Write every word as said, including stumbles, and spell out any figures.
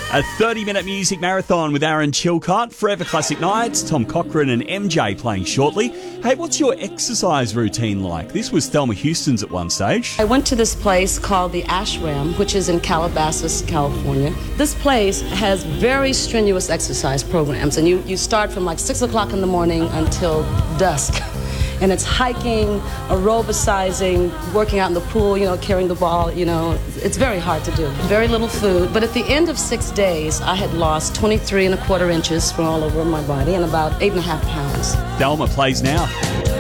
A thirty-minute music marathon with Aaron Chilcott, Forever Classic Nights, Tom Cochrane and M J playing shortly. Hey, what's your exercise routine like? This was Thelma Houston's at one stage. I went to this place called the Ashram, which is in Calabasas, California. This place has very strenuous exercise programs, and you, you start from like six o'clock in the morning until dusk. And it's hiking, aerobicizing, working out in the pool, you know, carrying the ball, you know. It's very hard to do. Very little food. But at the end of six days, I had lost twenty-three and a quarter inches from all over my body and about eight and a half pounds. Thelma plays now.